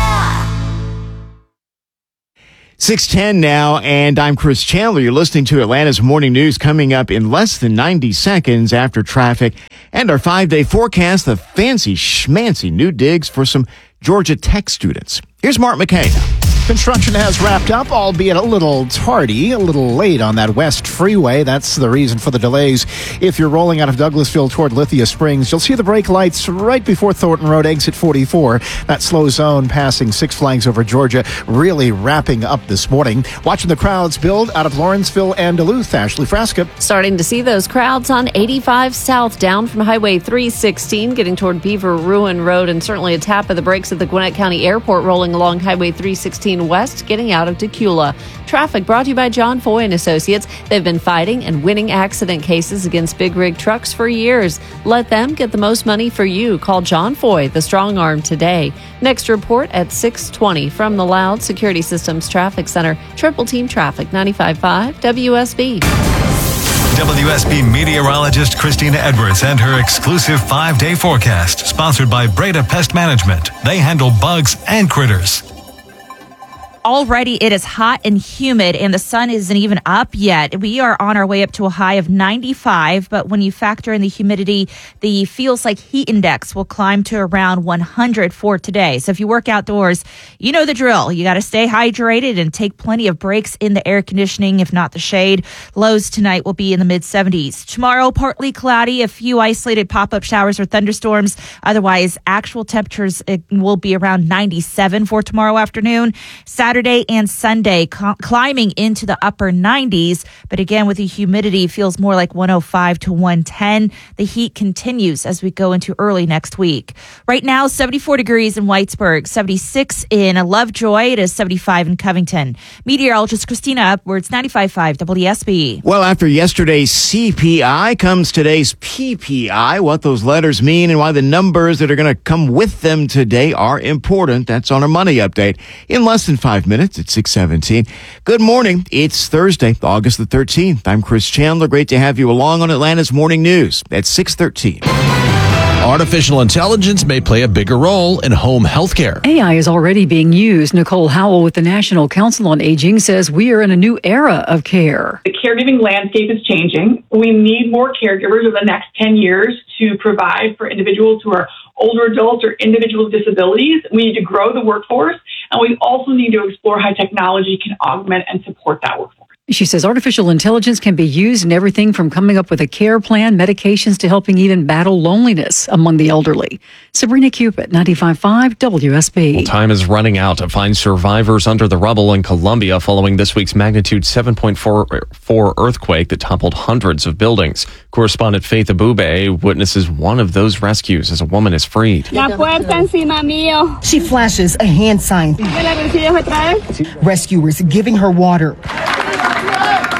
six ten now, and I'm Chris Chandler. You're listening to Atlanta's Morning News, coming up in less than ninety seconds after traffic and our five-day forecast, the fancy schmancy new digs for some Georgia Tech students. Here's Mark McKay. Construction has wrapped up, albeit a little tardy, a little late on that West Freeway. That's the reason for the delays. If you're rolling out of Douglasville toward Lithia Springs, you'll see the brake lights right before Thornton Road, exit forty-four. That slow zone passing Six Flags Over Georgia really wrapping up this morning. Watching the crowds build out of Lawrenceville and Duluth. Ashley Frasca. Starting to see those crowds on eighty-five South down from Highway three sixteen, getting toward Beaver Ruin Road, and certainly a tap of the brakes at the Gwinnett County Airport rolling along Highway three sixteen West, getting out of Decula. Traffic brought to you by John Foy and Associates. They've been fighting and winning accident cases against big rig trucks for years. Let them get the most money for you. Call John Foy, the strong arm, today. Next report at six twenty from the Loud Security Systems Traffic Center. Triple Team Traffic, ninety-five point five W S B. W S B meteorologist Christina Edwards and her exclusive five-day forecast, sponsored by Breda Pest Management. They handle bugs and critters. Already it is hot and humid, and the sun isn't even up yet. We are on our way up to a high of ninety-five, but when you factor in the humidity, the feels like heat index will climb to around one hundred for today. So if you work outdoors, you know the drill. You got to stay hydrated and take plenty of breaks in the air conditioning, if not the shade. Lows tonight will be in the mid seventies. Tomorrow, partly cloudy, a few isolated pop-up showers or thunderstorms. Otherwise, actual temperatures will be around ninety-seven for tomorrow afternoon. Saturday Saturday and Sunday cl- climbing into the upper nineties, but again with the humidity feels more like one oh five to one ten. The heat continues as we go into early next week. Right now, seventy-four degrees in Whitesburg, seventy-six in Lovejoy, it is seventy-five in Covington. Meteorologist Christina Upwards, ninety-five point five W S B. Well, after yesterday's C P I comes today's P P I. What those letters mean and why the numbers that are going to come with them today are important. That's on our money update in less than five minutes at six seventeen. Good morning. It's Thursday, August the thirteenth. I'm Chris Chandler. Great to have you along on Atlanta's Morning News at six thirteen. Artificial intelligence may play a bigger role in home health care. A I is already being used. Nicole Howell with the National Council on Aging says we are in a new era of care. The caregiving landscape is changing. We need more caregivers over the next ten years to provide for individuals who are older adults or individuals with disabilities. We need to grow the workforce, and we also need to explore how technology can augment and support that workforce. She says artificial intelligence can be used in everything from coming up with a care plan, medications, to helping even battle loneliness among the elderly. Sabrina Cupid, ninety-five point five W S B. Well, time is running out to find survivors under the rubble in Colombia following this week's magnitude seven point four earthquake that toppled hundreds of buildings. Correspondent Faith Abube witnesses one of those rescues as a woman is freed. La puerta encima mío. She flashes a hand sign. Rescuers giving her water.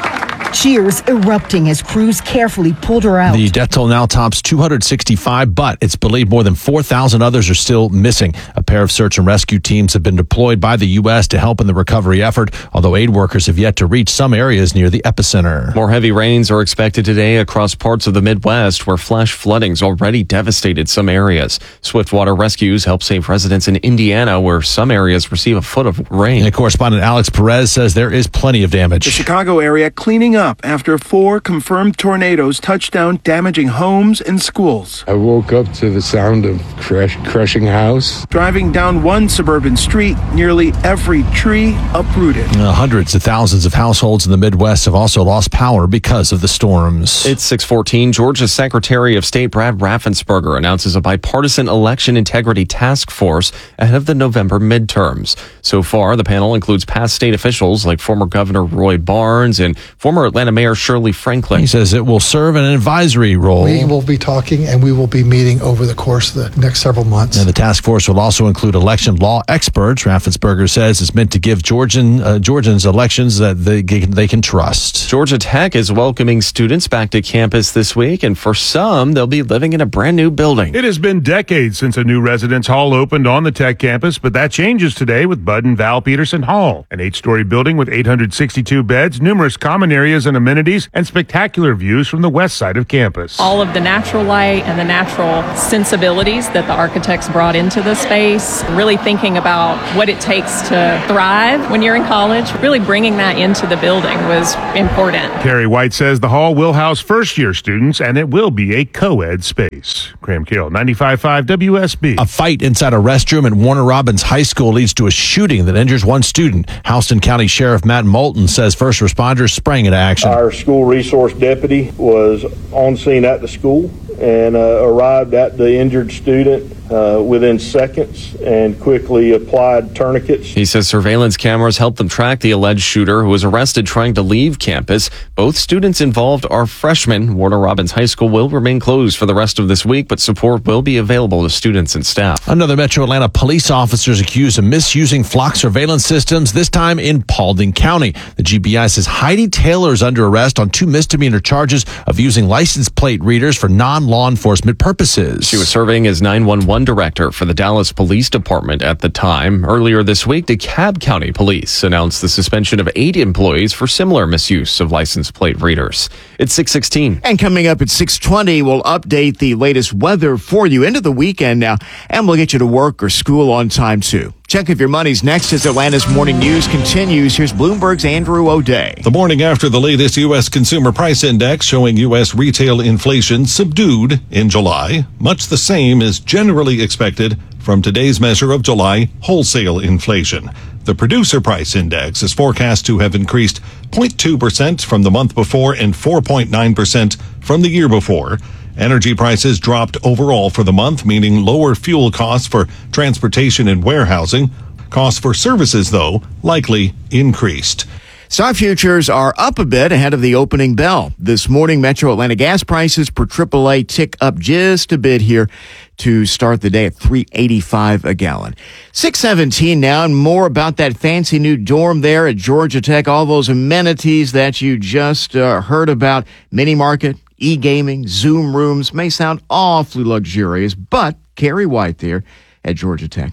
cheers erupting as crews carefully pulled her out. The death toll now tops two hundred sixty-five, but it's believed more than four thousand others are still missing. A pair of search and rescue teams have been deployed by the U S to help in the recovery effort, although aid workers have yet to reach some areas near the epicenter. More heavy rains are expected today across parts of the Midwest, where flash flooding's already devastated some areas. Swiftwater Rescues help save residents in Indiana, where some areas receive a foot of rain. And correspondent Alex Perez says there is plenty of damage. The Chicago area cleaning up after four confirmed tornadoes touched down, damaging homes and schools. I woke up to the sound of crash, crushing house. Driving down one suburban street, nearly every tree uprooted. Uh, hundreds of thousands of households in the Midwest have also lost power because of the storms. It's six fourteen. Georgia's Secretary of State Brad Raffensperger announces a bipartisan election integrity task force ahead of the November midterms. So far, the panel includes past state officials like former Governor Roy Barnes and former Atlanta Mayor Shirley Franklin. He says it will serve an advisory role. We will be talking and we will be meeting over the course of the next several months. And the task force will also include election law experts. Raffensperger says it's meant to give Georgian uh, Georgians elections that they, they can trust. Georgia Tech is welcoming students back to campus this week, and for some, they'll be living in a brand new building. It has been decades since a new residence hall opened on the Tech campus, but that changes today with Bud and Val Peterson Hall, an eight-story building with eight hundred sixty-two beds, numerous common areas and amenities, and spectacular views from the west side of campus. All of the natural light and the natural sensibilities that the architects brought into the space, really thinking about what it takes to thrive when you're in college, really bringing that into the building was important. Carrie White says the hall will house first-year students, and it will be a co-ed space. Graham Kill, ninety-five point five W S B. A fight inside a restroom at Warner Robins High School leads to a shooting that injures one student. Houston County Sheriff Matt Moulton says first responders sprang into action. Our school resource deputy was on scene at the school and uh, arrived at the injured student uh, within seconds and quickly applied tourniquets. He says surveillance cameras helped them track the alleged shooter, who was arrested trying to leave campus. Both students involved are freshmen. Warner Robins High School will remain closed for the rest of this week, but support will be available to students and staff. Another Metro Atlanta police officer is accused of misusing flock surveillance systems, this time in Paulding County. The G B I says Heidi Taylor is under arrest on two misdemeanor charges of using license plate readers for non-law enforcement purposes. She was serving as nine one one director for the Dallas Police Department at the time. Earlier this week, DeKalb County Police announced the suspension of eight employees for similar misuse of license plate readers. It's six sixteen. And coming up at six twenty, we'll update the latest weather for you into the weekend now, and we'll get you to work or school on time too. Check if your money's next as Atlanta's Morning News continues. Here's Bloomberg's Andrew O'Day. The morning after the latest U S Consumer Price Index showing U S retail inflation subdued in July, much the same as generally expected from today's measure of July wholesale inflation. The Producer Price Index is forecast to have increased zero point two percent from the month before and four point nine percent from the year before. Energy prices dropped overall for the month, meaning lower fuel costs for transportation and warehousing. Costs for services, though, likely increased. Stock futures are up a bit ahead of the opening bell. This morning, Metro Atlanta gas prices per triple A tick up just a bit here to start the day at three eighty-five a gallon. six seventeen now, and more about that fancy new dorm there at Georgia Tech, all those amenities that you just uh, heard about, mini market, e-gaming, Zoom rooms, may sound awfully luxurious, but Carrie White there at Georgia Tech.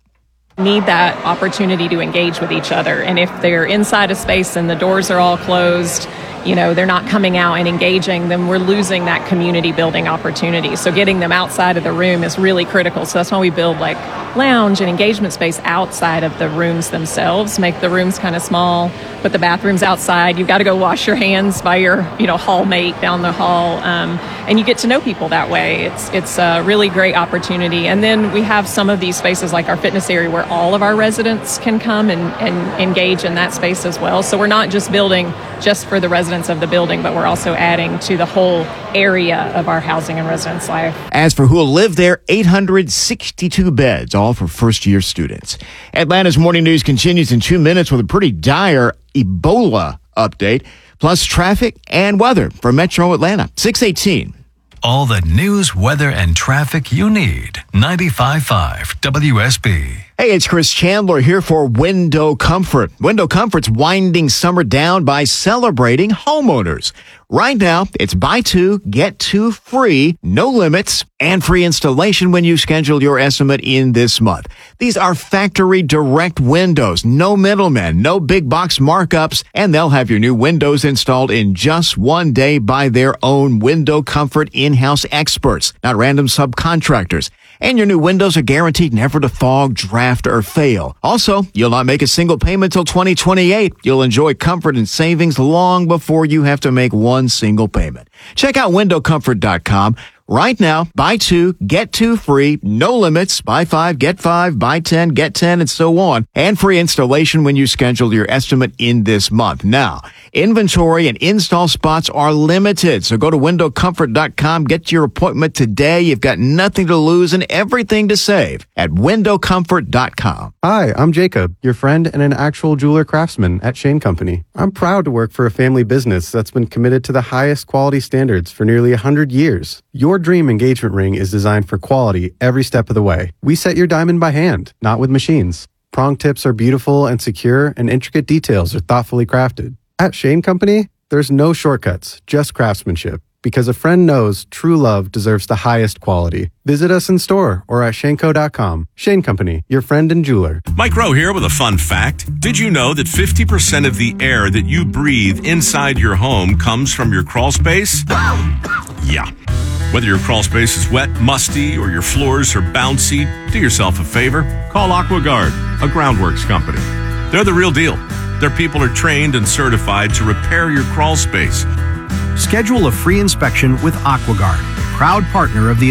Need that opportunity to engage with each other. And if they're inside a space and the doors are all closed, you know, they're not coming out and engaging, then we're losing that community building opportunity. So getting them outside of the room is really critical. So that's why we build like lounge and engagement space outside of the rooms themselves, make the rooms kind of small, put the bathrooms outside. You've got to go wash your hands by your, you know, hall mate down the hall. Um, and you get to know people that way. It's, it's a really great opportunity. And then we have some of these spaces like our fitness area where all of our residents can come and, and engage in that space as well. So we're not just building just for the residents of the building, but we're also adding to the whole area of our housing and residence life. As for who will live there, eight hundred sixty-two beds, all for first-year students. Atlanta's Morning News continues in two minutes with a pretty dire Ebola update, plus traffic and weather for Metro Atlanta. six eighteen. All the news, weather, and traffic you need. ninety-five point five W S B. Hey, it's Chris Chandler here for Window Comfort. Window Comfort's winding summer down by celebrating homeowners. Right now, it's buy two, get two free, no limits, and free installation when you schedule your estimate in this month. These are factory direct windows, no middlemen, no big box markups, and they'll have your new windows installed in just one day by their own Window Comfort in-house experts, not random subcontractors. And your new windows are guaranteed never to fog, draft, or fail. Also, you'll not make a single payment till twenty twenty-eight. You'll enjoy comfort and savings long before you have to make one single payment. Check out window comfort dot com. Right now, buy two, get two free, no limits, buy five, get five, buy ten, get ten, and so on, and free installation when you schedule your estimate in this month. Now, inventory and install spots are limited, so go to window comfort dot com, get your appointment today. You've got nothing to lose and everything to save at window comfort dot com. Hi, I'm Jacob, your friend and an actual jeweler craftsman at Shane Company. I'm proud to work for a family business that's been committed to the highest quality standards for nearly one hundred years. Your dream engagement ring is designed for quality every step of the way. We set your diamond by hand, not with machines. Prong tips are beautiful and secure, and intricate details are thoughtfully crafted. At Shane Company, there's no shortcuts, just craftsmanship. Because a friend knows true love deserves the highest quality. Visit us in store or at shane co dot com. Shane Company, your friend and jeweler. Mike Rowe here with a fun fact. Did you know that fifty percent of the air that you breathe inside your home comes from your crawl space? Yeah. Whether your crawl space is wet, musty, or your floors are bouncy, do yourself a favor. Call AquaGuard, a groundworks company. They're the real deal. Their people are trained and certified to repair your crawl space. Schedule a free inspection with AquaGuard, proud partner of the